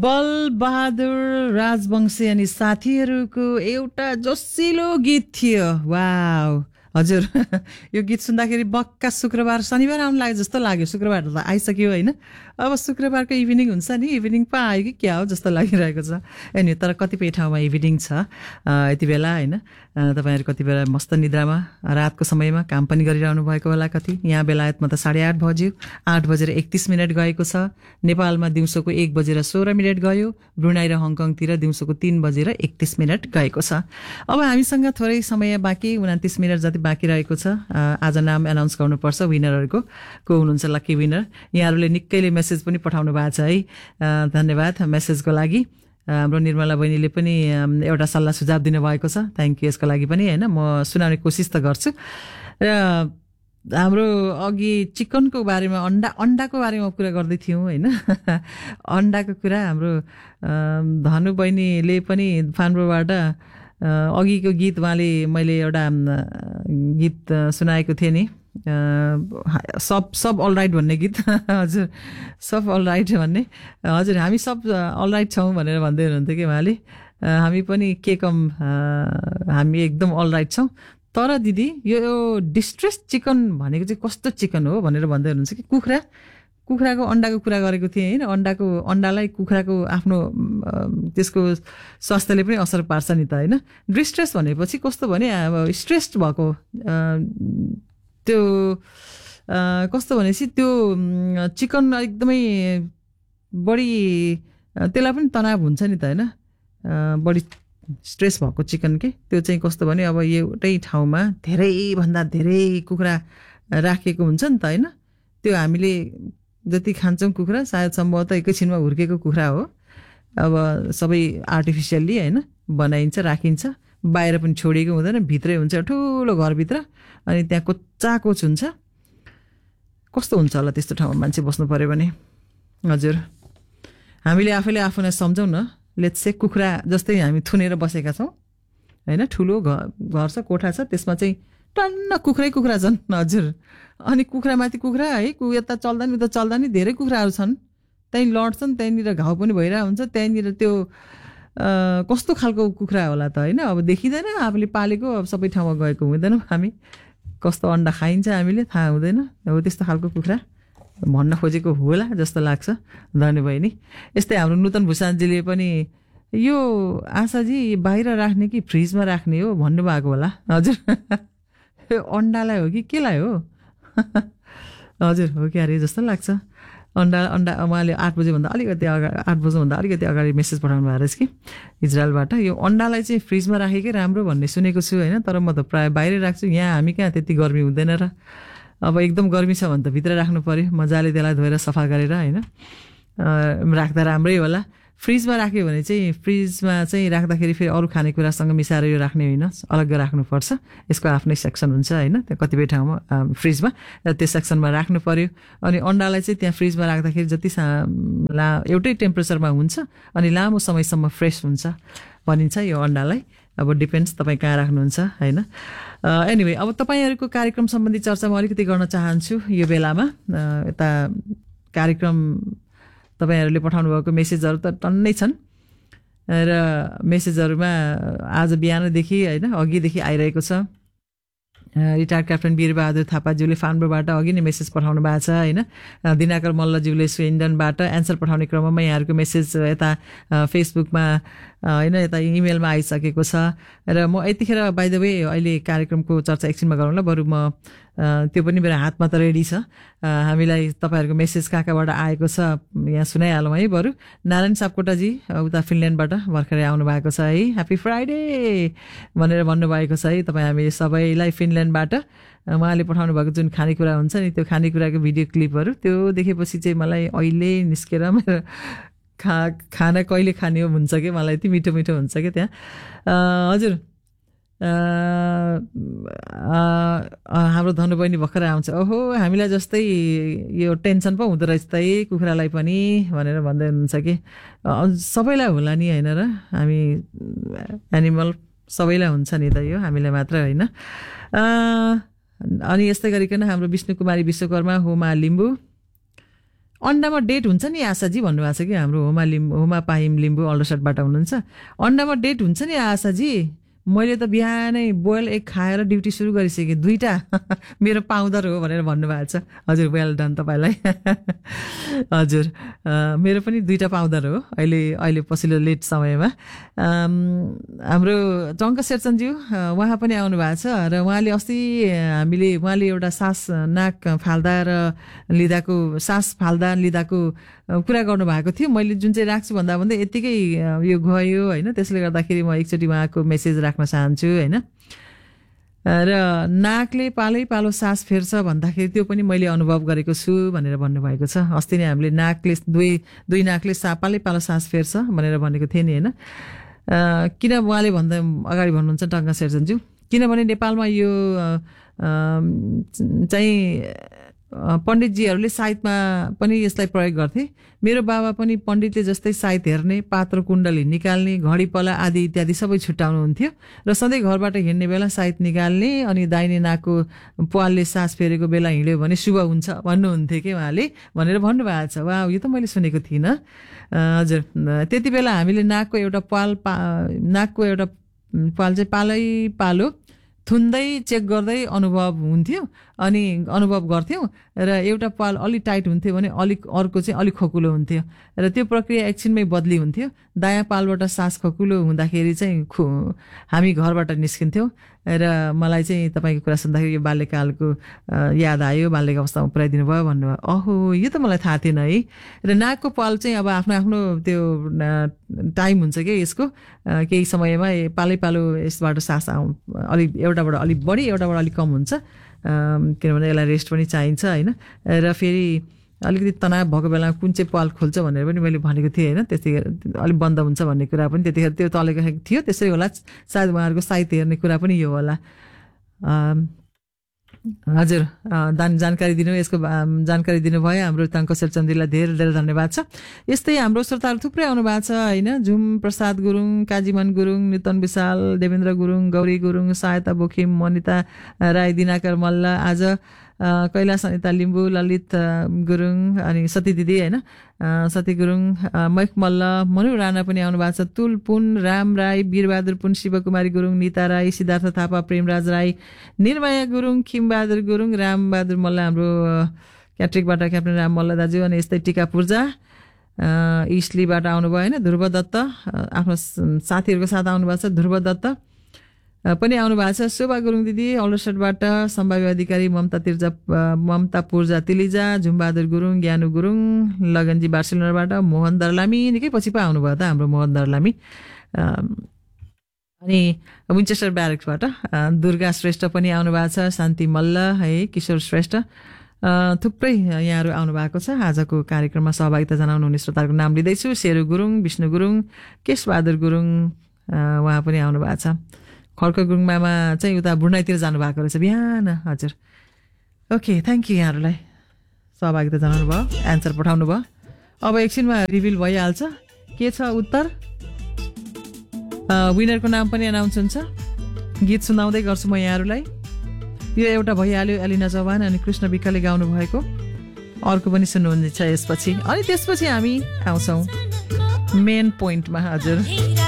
बलबहादुर राजवंशी अनि साथीहरूको एउटा जोसिलो गीत थियो। वाउ हजुर यो गीत सुन्दाखेरि बक्का शुक्रबार शनिबार आउनु लाग्यो जस्तो लाग्यो। शुक्रबार त आइसक्यो होइन, अब शुक्रबारको इभिनिङ हुन्छ नि, इभिनिङ पो आयो कि क्या हो जस्तो लागिरहेको छ। अनि तर कतिपय ठाउँमा इभिनिङ छ यति बेला होइन। तपाईँहरू कति बेला मस्त निद्रामा रातको समयमा काम पनि गरिरहनु भएको होला कति। यहाँ बेलायतमा त 8:30 बज्यो, 8:31 गएको छ। नेपालमा दिउँसोको 1:16 गयो। ब्रुनाई र हङकङतिर दिउँसोको 3:31 गएको छ। अब हामीसँग थोरै समय बाँकी, 29 मिनट जति बाँकी रहेको छ। आज नाम एनाउन्स गर्नुपर्छ विनरहरूको, को हुनुहुन्छ लकी विनर। यहाँहरूले निकैले मेसेज पनि पठाउनु भएको छ है, धन्यवाद मेसेजको लागि। हाम्रो निर्मला बहिनीले पनि एउटा सल्लाह सुझाव दिनुभएको छ, थ्याङ्क यू यसको लागि पनि होइन। म सुनाउने कोसिस त गर्छु। र हाम्रो अघि चिकनको बारेमा अन्डाको बारेमा कुरा गर्दै थियौँ होइन। अन्डाको कुरा हाम्रो धनु बहिनीले पनि फानब्रोबाट अघिको गीत उहाँले मैले एउटा गीत सुनाएको थिएँ नि, सब अलराइट भन्ने गीत। हजुर सब अलराइट भन्ने, हजुर हामी सब अलराइट छौँ भनेर भन्दै हुनुहुन्थ्यो कि उहाँले। हामी पनि के कम, हामी एकदम अलराइट छौँ। तर दिदी यो डिस्ट्रेस चिकन भनेको चाहिँ कस्तो चिकन हो भनेर भन्दै हुनुहुन्छ कि कुखुराको अन्डाको कुरा गरेको थिएँ होइन। अन्डालाई कुखुराको आफ्नो त्यसको स्वास्थ्यले पनि असर पार्छ नि त होइन। डिस्ट्रेस भनेपछि कस्तो भने अब स्ट्रेस्ड भएको त्यो कस्तो भनेपछि त्यो चिकन एकदमै बढी त्यसलाई पनि तनाव हुन्छ नि त होइन, बढी स्ट्रेस भएको चिकन के त्यो चाहिँ कस्तो भने अब एउटै ठाउँमा धेरैभन्दा धेरै कुखुरा राखेको हुन्छ नि त होइन। त्यो हामीले जति खान्छौँ कुखुरा सायद सम्भवतः एकैछिनमा हुर्केको कुखुरा हो। अब सबै आर्टिफिसियल्ली होइन बनाइन्छ, राखिन्छ, बाहिर पनि छोडिएको हुँदैन, भित्रै हुन्छ ठुलो घरभित्र। अनि त्यहाँ कोचाकोच हुन्छ। कस्तो हुन्छ होला त्यस्तो ठाउँमा मान्छे बस्नु पऱ्यो भने। हजुर हामीले आफैले आफूलाई सम्झौँ न, लेट्स से कुखुरा जस्तै हामी थुनेर बसेका छौँ होइन। ठुलो घर छ, कोठा छ, त्यसमा चाहिँ टन्न कुखुरा छन्। हजुर अनि कुखुरामाथि कुखुरा है, यता चल्दा नि उता चल्दा नि धेरै कुखुराहरू छन्। त्यहीँ लड्छन्, त्यहीँनिर घाउ पनि भइरहेको हुन्छ। त्यहीँनिर त्यो कस्तो खालको कुखुरा होला त होइन। अब देखिँदैन, आफूले पालेको अब सबै ठाउँमा गएको हुँदैनौँ हामी, कस्तो अन्डा खाइन्छ हामीले थाहा हुँदैन। हो त्यस्तो खालको कुखुरा भन्न खोजेको होला जस्तो लाग्छ धनु बहिनी। यस्तै हाम्रो नूतन भूषालजीले पनि यो आशाजी बाहिर राख्ने कि फ्रिजमा राख्ने हो भन्नुभएको होला। हजुर अन्डालाई हो कि केलाई हो? हजुर हो कि अरे जस्तो लाग्छ। अन्डा उहाँले 8 बजेभन्दा अलिकति अगाडि, 8 बजेभन्दा अलिकति अगाडि मेसेज पठाउनु भएको रहेछ कि इजरायलबाट। यो अन्डालाई चाहिँ फ्रिजमा राखेकै राम्रो भन्ने सुनेको छु होइन। तर म त प्रायः बाहिरै राख्छु, यहाँ हामी कहाँ त्यति गर्मी हुँदैन र। अब एकदम गर्मी छ भने त भित्र राख्नु पऱ्यो, मजाले त्यसलाई धोएर सफा गरेर होइन राख्दा राम्रै होला। फ्रिजमा राख्यो भने चाहिँ फ्रिजमा चाहिँ राख्दाखेरि फेरि अरू खानेकुरासँग मिसाएर यो राख्ने होइन, अलग्गै राख्नुपर्छ। यसको आफ्नै सेक्सन हुन्छ होइन त्यो कतिपय ठाउँमा फ्रिजमा, र त्यो सेक्सनमा राख्नु पऱ्यो। अनि अन्डालाई चाहिँ त्यहाँ फ्रिजमा राख्दाखेरि जति एउटै टेम्परेचरमा हुन्छ अनि लामो समयसम्म फ्रेस हुन्छ भनिन्छ यो अन्डालाई। अब डिपेन्ड्स तपाईँ कहाँ राख्नुहुन्छ होइन। एनिवे अब तपाईँहरूको कार्यक्रम सम्बन्धी चर्चा म अलिकति गर्न चाहन्छु यो बेलामा। यता कार्यक्रम तपाईँहरूले पठाउनु भएको मेसेजहरू त टन्नै छन् र मेसेजहरूमा आज बिहानदेखि होइन अघिदेखि आइरहेको छ। रिटायर्ड क्याप्टन वीरबहादुर थापाज्यूले फानब्रोबाट अघि नै मेसेज पठाउनु भएको छ होइन। दिनाकर मल्लज्यूले स्विन्डनबाट एन्सर पठाउने क्रममा यहाँहरूको मेसेज यता फेसबुकमा होइन यता इमेलमा आइसकेको छ। र म यतिखेर बाइ द वे अहिले कार्यक्रमको चर्चा एकछिनमा गरौँला, बरु म त्यो पनि मेरो हातमा त रेडी छ। हामीलाई तपाईँहरूको मेसेज कहाँ कहाँबाट आएको छ यहाँ सुनाइहालौँ है। बरु नारायण सापकोटाजी उता फिनल्यान्डबाट भर्खरै आउनु भएको छ है, ह्याप्पी फ्राइडे भनेर भन्नुभएको छ है तपाईँ हामी सबैलाई फिनल्यान्डबाट। उहाँले पठाउनु भएको जुन खानेकुरा हुन्छ नि त्यो खानेकुराको भिडियो क्लिपहरू त्यो देखेपछि चाहिँ मलाई अहिले निस्केर मेरो खाना कहिले खाने हो हुन्छ कि मलाई यति मिठो मिठो हुन्छ कि त्यहाँ। हजुर हाम्रो धनु बहिनी भर्खर आउँछ, ओहो हामीलाई जस्तै यो टेन्सन पो हुँदो रहेछ त कुखुरालाई पनि भनेर भन्दै हुनुहुन्छ कि सबैलाई होला नि होइन र। हामी एनिमल सबैलाई हुन्छ नि त, यो हामीलाई मात्र होइन। अनि यस्तै गरिकन हाम्रो विष्णु कुमारी विश्वकर्मा, होमा लिम्बू, अन्डामा डेट हुन्छ नि आशाजी भन्नुभएको छ कि हाम्रो हुमा पाहिम लिम्बू अल्डरसटबाट हुनुहुन्छ। अन्डामा डेट हुन्छ नि आशाजी, मैले त बिहानै बोइल एग खाएर ड्युटी सुरु गरिसकेँ, 2टा मेरो पाउडर हो भनेर भन्नुभएको छ। हजुर वेल डन तपाईँलाई। हजुर मेरो पनि 2टा पाउडर हो अहिले पछिल्लो लेट समयमा। हाम्रो टङ्क शेरचन्दज्यू उहाँ पनि आउनु भएको छ र उहाँले अस्ति उहाँले एउटा नाक फाल्दा र लिँदाको सास फाल्दा लिँदाको कुरा गर्नुभएको थियो। मैले जुन चाहिँ राख्छु भन्दै यत्तिकै यो गयो होइन, त्यसले गर्दाखेरि म एकचोटि उहाँको मेसेज राख्न चाहन्छु होइन। र नाकले पालो सास फेर्छ भन्दाखेरि त्यो पनि मैले अनुभव गरेको छु भनेर भन्नुभएको छ। अस्ति नै हामीले नाकले दुई नाकले पालो सास फेर्छ भनेर भनेको थिएँ नि होइन। किन उहाँले अगाडि भन्नुहुन्छ टङ्क शेरचन्दज्यू, किनभने नेपालमा यो चाहिँ पण्डितजीहरूले साहित्यमा पनि यसलाई प्रयोग गर्थे। मेरो बाबा पनि पण्डितले जस्तै साहित्य हेर्ने, पात्र कुण्डली निकाल्ने, घडी पला आदि इत्यादि सबै छुट्याउनुहुन्थ्यो र सधैँ घरबाट हिँड्ने बेला साहित्य निकाल्ने अनि दाहिने नाकको पालले सास फेरेको बेला हिँड्यो भने शुभ हुन्छ भन्नुहुन्थ्यो कि उहाँले भनेर भन्नुभएको छ। वा यो त मैले सुनेको थिइनँ। हजुर त्यति बेला हामीले नाकको एउटा पाल चाहिँ पालो थुन्दै चेक गर्दै अनुभव हुन्थ्यो अनि अनुभव गर्थ्यौँ र एउटा पाल अलिक टाइट हुन्थ्यो भने अर्को चाहिँ अलिक खकुलो हुन्थ्यो र त्यो प्रक्रिया एकछिनमै बदली हुन्थ्यो। दायाँ पालबाट सास खकुलो हुँदाखेरि चाहिँ हामी घरबाट निस्किन्थ्यौँ र मलाई चाहिँ तपाईँको कुरा सुन्दाखेरि यो बाल्यकालको याद आयो, बाल्यको अवस्थामा पुऱ्याइदिनु भयो भन्नुभयो। अहो यो त मलाई थाहा थिएन है। र नाकको पाल चाहिँ अब आफ्नो त्यो टाइम हुन्छ कि यसको केही समयमा पालो यसबाट सास अलिक एउटाबाट अलिक बढी एउटाबाट अलिक कम हुन्छ किनभने यसलाई रेस्ट पनि चाहिन्छ होइन। र फेरि अलिकति तनाव भएको बेलामा कुन चाहिँ पाल खोल्छ भनेर पनि मैले भनेको थिएँ होइन। त्यतिखेर अलिक बन्द हुन्छ भन्ने कुरा पनि त्यतिखेर त्यो तलेको थियो, त्यसै होला सायद उहाँहरूको साहित्य हेर्ने कुरा पनि यो होला। हजुर जानकारी दिनु, यसको जानकारी दिनुभयो हाम्रो टङ्क शेरचन्दजीलाई धेरै धेरै धन्यवाद छ। यस्तै हाम्रो श्रोताहरू थुप्रै आउनु भएको छ होइन। झुम प्रसाद गुरुङ, काजीमन गुरुङ, नितन विशाल, देवेन्द्र गुरुङ, गौरी गुरुङ, सहायता बोकिम, मनिता राई, दिनाकर मल्ल, आज कैलाश अनिता लिम्बू, ललित गुरुङ अनि सती दिदी होइन, सती गुरुङ, मैख मल्ल, मनु राणा पनि आउनु भएको छ। तुल पुन, राम राई, वीरबहादुर पुन, शिवकुमारी गुरुङ, निता राई, सिद्धार्थ थापा, प्रेमराज राई, निर्मया गुरुङ, खिमबहादुर गुरुङ, रामबहादुर मल्ल हाम्रो क्याट्रिकबाट क्याप्टेन राम मल्ल दाजु, अनि यस्तै टिका पूर्जा इस्लीबाट आउनुभयो होइन। ध्रुव दत्त आफ्नो साथीहरूको साथ आउनुभएको छ। ध्रुव दत्त पनि आउनु भएको छ। शोभा गुरुङ दिदी अल्डरसटबाट, सम्भाव्य अधिकारी ममता पूर्जा तिलिजा, झुमबहादुर गुरुङ, ज्ञानु गुरुङ, लगनजी बार्सिलोनाबाट, मोहन दर्लामी निकै पछि पो आउनुभयो त हाम्रो मोहन दर्लामी, अनि विन्चेस्टर ब्यारेक्सबाट दुर्गा श्रेष्ठ पनि आउनु भएको छ। शान्ति मल्ल है, किशोर श्रेष्ठ, थुप्रै यहाँहरू आउनु भएको छ। आजको कार्यक्रममा सहभागिता जनाउनु हुने श्रोताहरूको नाम लिँदैछु। शेरू गुरुङ, विष्णु गुरुङ, केशबहादुर गुरुङ उहाँ पनि आउनु भएको छ। खड्क गुरुङमामा चाहिँ उता बुढ्नाइतिर जानुभएको रहेछ बिहान। हजुर ओके, थ्याङ्क यू यहाँहरूलाई सहभागिता जनाउनु भयो, एन्सर पठाउनु भयो। अब एकछिनमा रिभिल भइहाल्छ के छ उत्तर। विनरको नाम पनि एनाउन्स हुन्छ, गीत सुनाउँदै गर्छु म यहाँहरूलाई। यो एउटा भइहाल्यो एलिना चौहान अनि कृष्ण विकले गाउनु भएको, अर्को पनि सुन्नुहुन्छ यसपछि, अनि त्यसपछि हामी आउँछौँ मेन पोइन्टमा। हजुर